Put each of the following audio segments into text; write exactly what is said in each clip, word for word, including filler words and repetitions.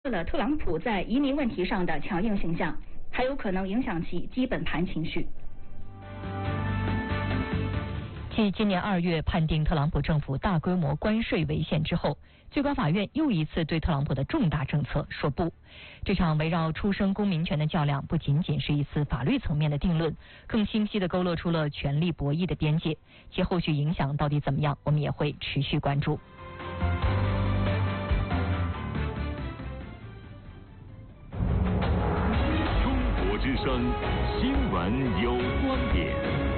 了特朗普在移民问题上的强硬形象，还有可能影响其基本盘情绪。 继今年二月判定特朗普政府大规模关税违宪之后，最高法院又一次对特朗普的重大政策说不。这场围绕出生公民权的较量，不仅仅是一次法律层面的定论，更清晰地勾勒出了权力博弈的边界，其后续影响到底怎么样，我们也会持续关注。 中国之声，新闻有观点。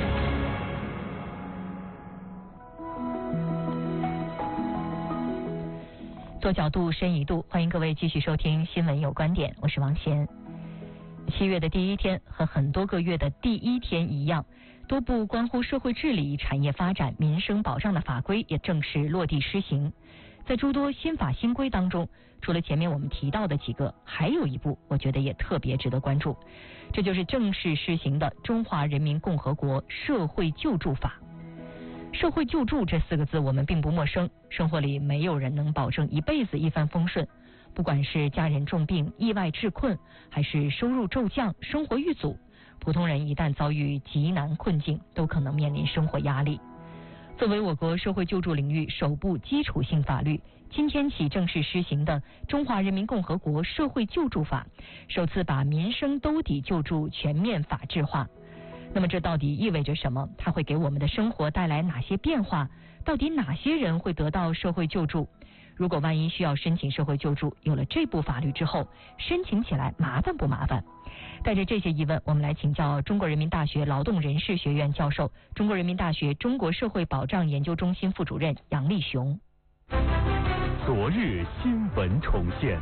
多角度，深一度，欢迎各位继续收听新闻有观点，我是王贤。七月的第一天和很多个月的第一天一样，多部关乎社会治理、产业发展、民生保障的法规也正式落地施行。在诸多新法新规当中，除了前面我们提到的几个，还有一部我觉得也特别值得关注，这就是正式施行的《中华人民共和国社会救助法》。社会救助这四个字我们并不陌生，生活里没有人能保证一辈子一帆风顺，不管是家人重病、意外致困，还是收入骤降、生活遇阻，普通人一旦遭遇极难困境，都可能面临生活压力。作为我国社会救助领域首部基础性法律，今天起正式施行的《中华人民共和国社会救助法》，首次把民生兜底救助全面法制化。那么这到底意味着什么？它会给我们的生活带来哪些变化？到底哪些人会得到社会救助？如果万一需要申请社会救助，有了这部法律之后，申请起来麻烦不麻烦？带着这些疑问，我们来请教中国人民大学劳动人事学院教授、中国人民大学中国社会保障研究中心副主任杨立雄。 昨日新闻重现。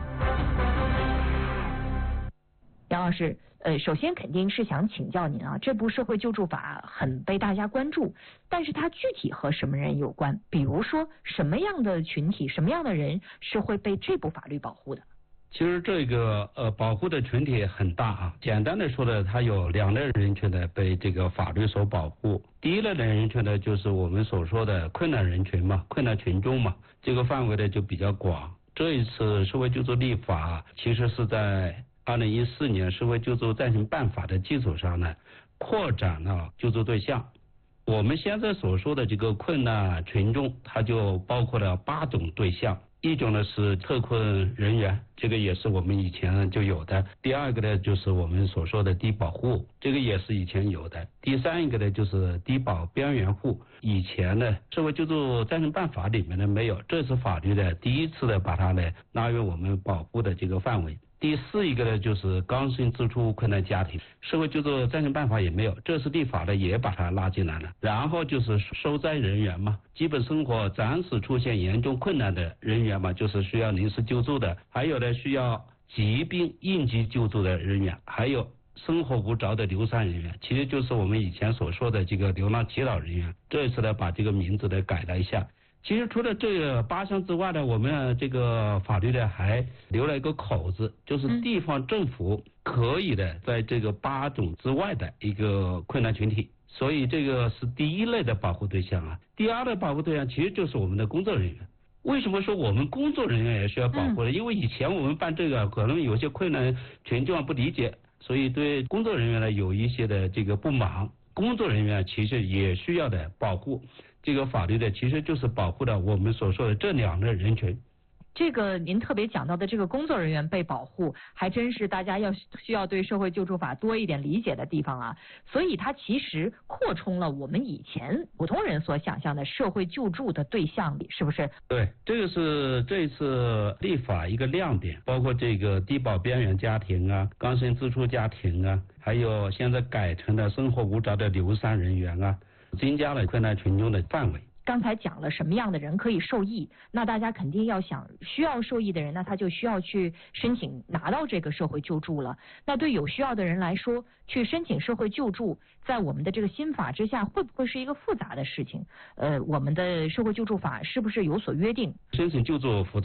杨老师，呃，首先肯定是想请教您啊，这部社会救助法很被大家关注，但是它具体和什么人有关？比如说，什么样的群体、什么样的人是会被这部法律保护的？ 其实这个呃保护的群体很大啊，简单的说呢，它有两类人群呢被这个法律所保护。第一类的人群呢，就是我们所说的困难人群嘛，困难群众嘛，这个范围呢就比较广。这一次社会救助立法，其实是在二零一四年社会救助暂行办法的基础上呢，扩展了救助对象。我们现在所说的这个困难群众，它就包括了八种对象。一种呢是特困人员，这个也是我们以前就有的。第二个呢就是我们所说的低保户，这个也是以前有的。第三一个呢就是低保边缘户，以前呢社会救助暂行办法里面呢没有，这次法律呢第一次的把它呢纳入我们保护的这个范围。第四一个呢就是刚性支出困难家庭，社会救助暂行办法也没有，这次立法呢也把它拉进来了。然后就是受灾人员嘛，基本生活暂时出现严重困难的人员嘛，就是需要临时救助的，还有呢需要疾病应急救助的人员，还有生活无着的流散人员，其实就是我们以前所说的这个流浪乞讨人员。这次呢把这个名字呢改了一下。其实除了这个八项之外呢，我们这个法律呢还留了一个口子，就是地方政府可以的在这个八种之外的一个困难群体，所以这个是第一类的保护对象啊。第二类保护对象其实就是我们的工作人员。为什么说我们工作人员也需要保护呢？因为以前我们办这个可能有些困难群众不理解，所以对工作人员呢有一些的这个不满。工作人员其实也需要的保护，这个法律呢其实就是保护了我们所说的这两类人群。 这个您特别讲到的这个工作人员被保护，还真是大家要需要对社会救助法多一点理解的地方啊。所以它其实扩充了我们以前普通人所想象的社会救助的对象里，是不是？ 对，这个是这次立法一个亮点，包括这个低保边缘家庭啊、刚性支出家庭啊，还有现在改成了生活无着的流散人员啊，增加了困难群众的范围。 刚才讲了什么样的人可以受益，那大家肯定要想需要受益的人，那他就需要去申请拿到这个社会救助了。那对有需要的人来说，去申请社会救助，在我们的这个新法之下，会不会是一个复杂的事情？呃，我们的社会救助法是不是有所约定？ 申请救助复